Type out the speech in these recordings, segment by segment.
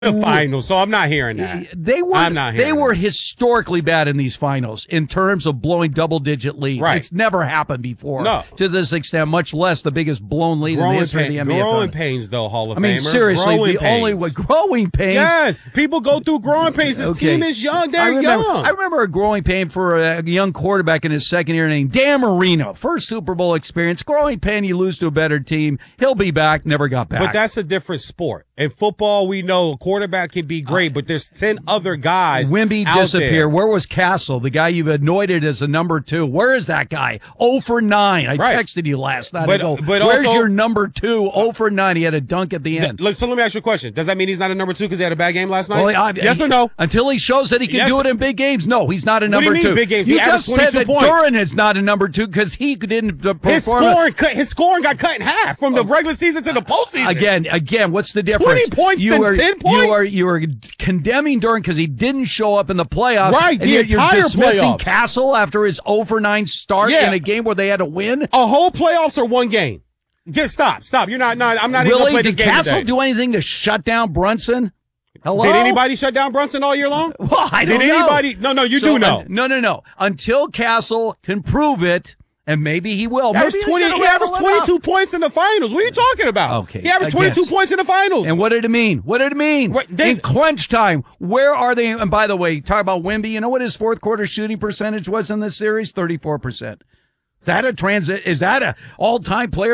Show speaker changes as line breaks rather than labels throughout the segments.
the finals, so I'm not hearing that.
They were historically bad in these finals in terms of blowing double-digit leads.
Right.
It's never happened before to this extent, much less the biggest blown lead in the history of the NBA.
Growing pains, though, Hall of Famer.
I mean, seriously, growing pains.
Yes, people go through growing pains. This team is young. They're young.
I remember a growing pain for a young quarterback in his second year named Dan Marino. First Super Bowl experience. Growing pain, you lose to a better team. He'll be back. Never got back.
But that's a different sport. In football, we know a quarterback can be great, but there's 10 other guys.
Wemby disappeared. Where was Castle, the guy you've anointed as a number 2? Where is that guy? 0 for 9. I texted you last night. But where's your number 2? 0 for 9. He had a dunk at the end.
So let me ask you a question. Does that mean he's not a number 2 because he had a bad game last night? Well, yes or no?
Until he shows that he can do it in big games, no, he's not a number 2.
What do you mean big games?
You just said that Duren is not a number 2 because he didn't perform.
His scoring got cut in half from the regular season to the postseason.
Again, what's the difference?
20 points to 10 points?
You are condemning Duren because he didn't show up in the playoffs.
Right,
and
you're
dismissing
playoffs.
Castle after his 0 for 9 start in a game where they had to win.
A whole playoffs or one game? Just stop. You're not. I'm not even going to play this game.
Did Castle
today.
do anything to shut down Brunson? Hello?
Did anybody shut down Brunson all year long?
Well, I don't know.
Did anybody? No, you do know.
No. Until Castle can prove it, and maybe he will.
He averaged 22 points in the finals. What are you talking about?
Okay.
He averaged 22 points in the finals.
And what did it mean? In clinch time, where are they? And by the way, talk about Wemby. You know what his fourth quarter shooting percentage was in this series? 34%. Is that a all-time player?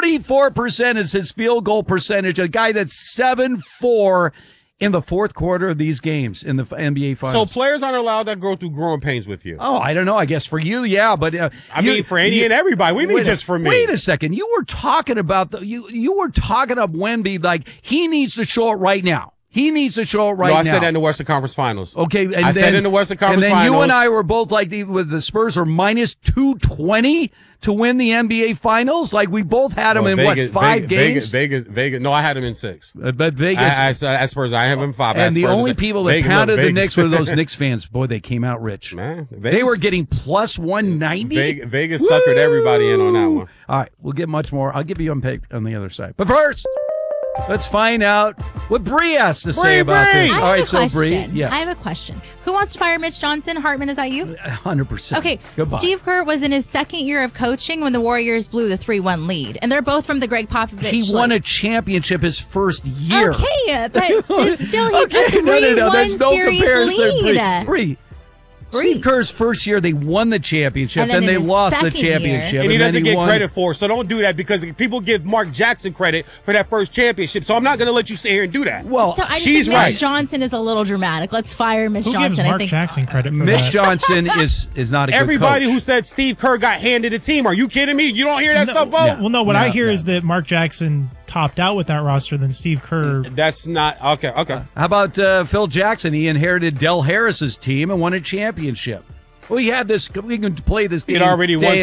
34% is his field goal percentage. A guy that's 7-4 in the fourth quarter of these games in the NBA Finals.
So players aren't allowed to go through growing pains with you?
Oh, I don't know. I guess for you, yeah, but
I mean for any and everybody. We mean just for me.
Wait a second. You were talking about you were talking up Wemby like he needs to show it right now. He needs to show it right now.
No, I said that in the Western Conference Finals.
Okay,
I said in the Western Conference Finals.
And then you and I were both like, with the Spurs are minus 220 to win the NBA Finals. Like we both had them in
Vegas,
5 games.
Vegas. No, I had them in 6.
But Vegas,
at Spurs, I have them in 5.
And the only people that pounded the Knicks were those Knicks fans. Boy, they came out rich.
Man,
they were getting plus 190.
Vegas suckered everybody in on that one.
All right, we'll get much more. I'll give you on the other side. But first, let's find out what Bree has to say about this.
All
right, so Bree,
I have a question. Who wants to fire Mitch Johnson? Hartman, is that you?
100%.
Okay.
Goodbye.
Steve Kerr was in his second year of coaching when the Warriors blew the 3-1 lead, and they're both from the Greg Popovich.
He won a championship his first year.
Okay, but it's still a 3-1
There's no
series
comparison.
lead.
Bree. Steve Kerr's first year, they won the championship, then they lost the championship.
And he doesn't get credit for it, so don't do that because people give Mark Jackson credit for that first championship, so I'm not going to let you sit here and do that.
Well,
so I
she's
think
right.
Mitch Johnson is a little dramatic. Let's fire Mitch Johnson.
Gives Mark Jackson credit for
Mitch
that?
Johnson is not a good
Everybody
coach.
who said Steve Kerr got handed a team, are you kidding me? You don't hear that stuff, Bo?
Well, no, what I hear is that Mark Jackson topped out with that roster than Steve Kerr.
That's not okay.
How about Phil Jackson? He inherited Del Harris's team and won a championship. We had this. We can play this game.
He'd already won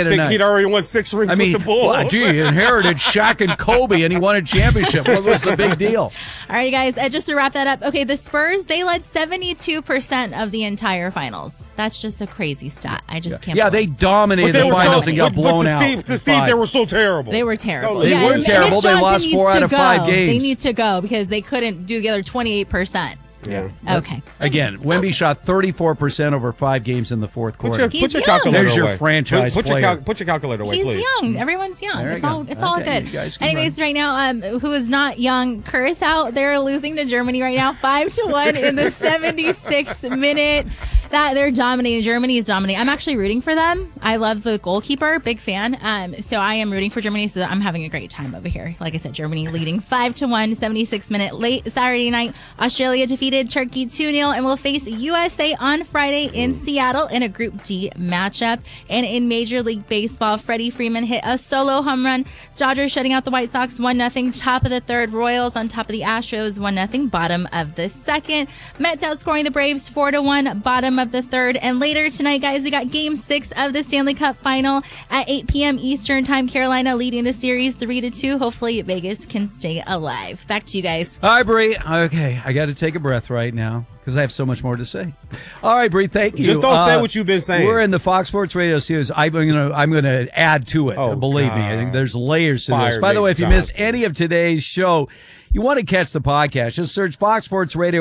6 rings with the Bulls.
Well, he inherited Shaq and Kobe, and he won a championship. What was the big deal?
All right, guys. Just to wrap that up. Okay, the Spurs, they led 72% of the entire finals. That's just a crazy stat. I just can't.
Yeah, they dominated the finals and got blown out.
To Steve, they were so terrible.
They were terrible.
They were terrible. They lost 4 out of 5 games.
They need to go because they couldn't do the other 28%.
Yeah.
Okay.
Again, Wemby shot 34% over 5 games in the fourth quarter.
Put your calculator
There's
away.
your franchise player.
Put your calculator away, please.
He's young. Everyone's young.
There
It's
you
all
go.
it's all
Okay,
good.
you guys can
Anyways, right now, who is not young? Curtis out there losing to Germany right now, 5-1 in the 76th minute. That they're dominating. Germany is dominating. I'm actually rooting for them. I love the goalkeeper, big fan. So I am rooting for Germany. So I'm having a great time over here. Like I said, Germany leading 5-1, 76th minute. Late Saturday night, Australia defeated Turkey 2-0 and will face USA on Friday in Seattle in a Group D matchup. And in Major League Baseball, Freddie Freeman hit a solo home run. Dodgers shutting out the White Sox 1-0. Top of the third, Royals on top of the Astros 1-0. Bottom of the second, Mets outscoring the Braves 4-1. Bottom of the third. And later tonight, guys, we got Game 6 of the Stanley Cup Final at 8 p.m. Eastern Time. Carolina leading the series 3-2. Hopefully, Vegas can stay alive. Back to you guys.
All right, Bree. Okay, I got to take a breath right now because I have so much more to say. All right, Bree, thank you.
Just don't say what you've been saying.
We're in the Fox Sports Radio series. I'm gonna add to it. Believe me, I think there's layers to this. By the way, if you missed any of today's show, you want to catch the podcast, just search Fox Sports Radio